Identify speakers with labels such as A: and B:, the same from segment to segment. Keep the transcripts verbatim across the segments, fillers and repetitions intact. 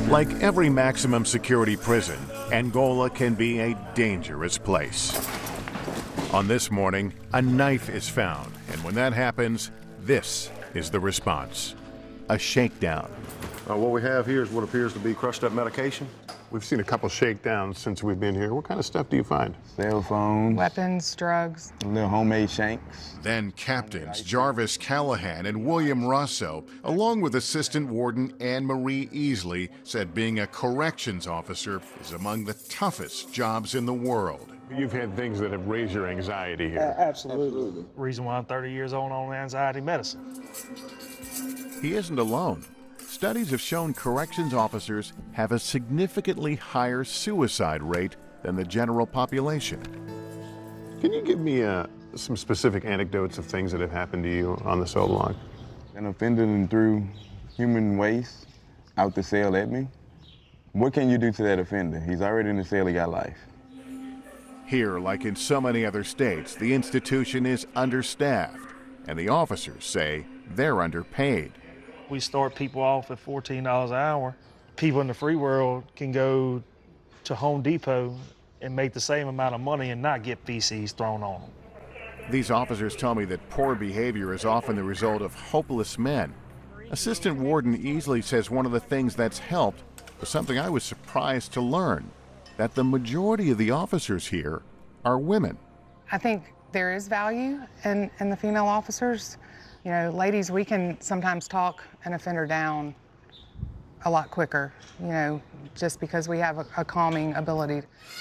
A: Like every maximum security prison, Angola can be a dangerous place. On this morning, a knife is found, and when that happens, this is the response: a shakedown.
B: Uh, what we have here is what appears to be crushed up medication. We've seen a couple shakedowns since we've been here. What kind of stuff do you find?
C: Cell phones.
D: Weapons, drugs.
C: Little homemade shanks.
A: Then captains Jarvis Callahan and William Rosso, along with Assistant Warden Anne Marie Easley, said being a corrections officer is among the toughest jobs in the world.
B: You've had things that have raised your anxiety here.
E: Uh, absolutely.
F: Reason why I'm thirty years old on anxiety medicine.
A: He isn't alone. Studies have shown corrections officers have a significantly higher suicide rate than the general population.
B: Can you give me uh, some specific anecdotes of things that have happened to you on the cell block?
C: An offender and threw human waste out the cell at me. What can you do to that offender? He's already in the cell, he got life.
A: Here, like in so many other states, the institution is understaffed, and the officers say they're underpaid.
F: We start people off at fourteen dollars an hour. People in the free world can go to Home Depot and make the same amount of money and not get feces thrown on them.
A: These officers tell me that poor behavior is often the result of hopeless men. Assistant Warden Easley says one of the things that's helped was something I was surprised to learn, that the majority of the officers here are women.
D: I think there is value in, in the female officers. You know, ladies, we can sometimes talk an offender down a lot quicker, you know, just because we have a, a calming ability.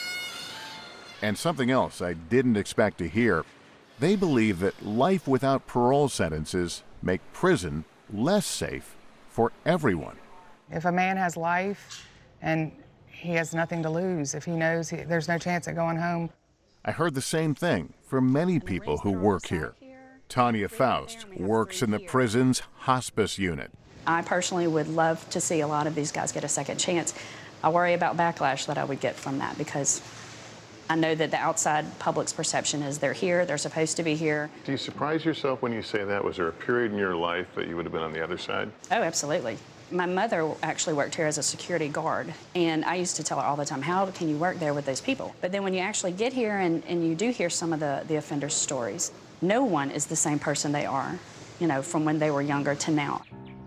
A: And something else I didn't expect to hear. They believe that life without parole sentences make prison less safe for everyone.
D: If a man has life and he has nothing to lose, if he knows he, there's no chance at going home.
A: I heard the same thing from many people who work here. Tanya Faust works in the prison's hospice unit.
G: I personally would love to see a lot of these guys get a second chance. I worry about backlash that I would get from that because I know that the outside public's perception is they're here, they're supposed to be here.
B: Do you surprise yourself when you say that? Was there a period in your life that you would have been on the other side?
G: Oh, absolutely. My mother actually worked here as a security guard, and I used to tell her all the time, how can you work there with those people? But then when you actually get here and, and you do hear some of the, the offenders' stories, no one is the same person they are, you know, from when they were younger to now.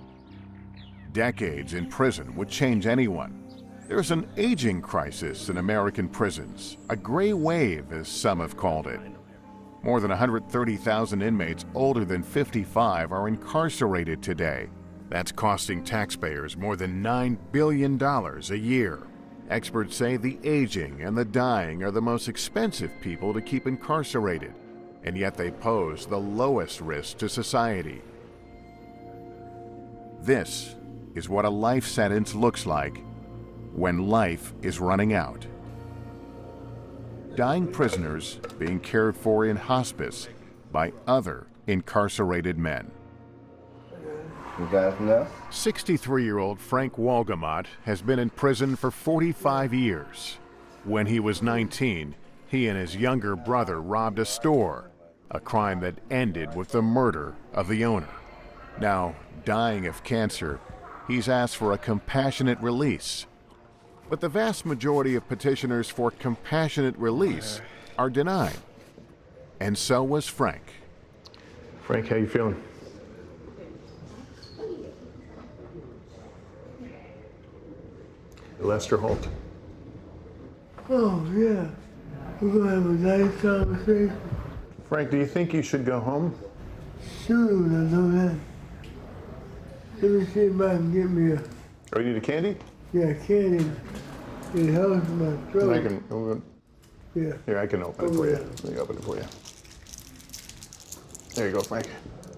A: Decades in prison would change anyone. There's an aging crisis in American prisons, a gray wave, as some have called it. More than one hundred thirty thousand inmates older than fifty-five are incarcerated today. That's costing taxpayers more than nine billion dollars a year. Experts say the aging and the dying are the most expensive people to keep incarcerated, and yet they pose the lowest risk to society. This is what a life sentence looks like when life is running out. Dying prisoners being cared for in hospice by other incarcerated men.
C: You guys know?
A: sixty-three-year-old Frank Walgamot has been in prison for forty-five years. When he was nineteen, he and his younger brother robbed a store, a crime that ended with the murder of the owner. Now, dying of cancer, he's asked for a compassionate release. But the vast majority of petitioners for compassionate release are denied. And so was Frank.
B: Frank, how you feeling? Lester Holt.
H: Oh, yeah. We're going to have a nice conversation.
B: Frank, do you think you should go home?
H: Sure, I know that. Let me see if I can get me a...
B: Oh, you need a candy?
H: Yeah, candy. It helps my throat.
B: I can, uh,
H: yeah.
B: Here, I can open it
H: Oh,
B: for
H: yeah.
B: you. Let me open it for you. There you go, Frank.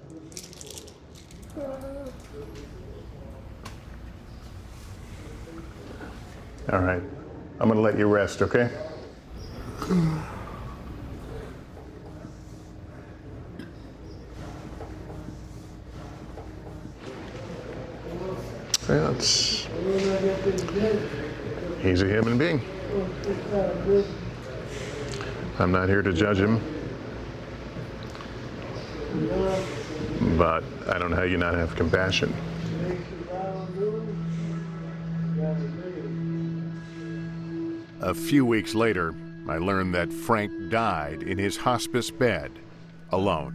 B: All right. I'm going to let you rest, okay? Yeah, it's, he's a human being. I'm not here to judge him, but I don't know how you not have compassion.
A: A few weeks later, I learned that Frank died in his hospice bed, alone.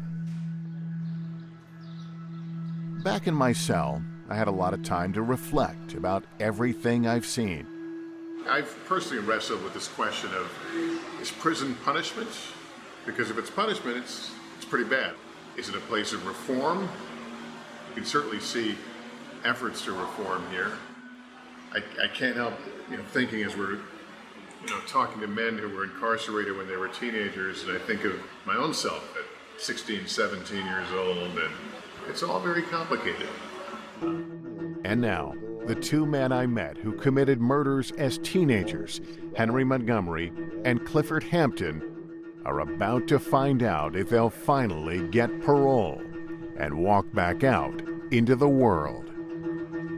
A: Back in my cell, I had a lot of time to reflect about everything I've seen. I've personally wrestled with this question of, is prison punishment? Because if it's punishment, it's, it's pretty bad. Is it a place of reform? You can certainly see efforts to reform here. I, I can't help you know, thinking as we're you know, talking to men who were incarcerated when they were teenagers, and I think of my own self at sixteen, seventeen years old, and it's all very complicated. And now, the two men I met who committed murders as teenagers, Henry Montgomery and Clifford Hampton, are about to find out if they'll finally get parole and walk back out into the world.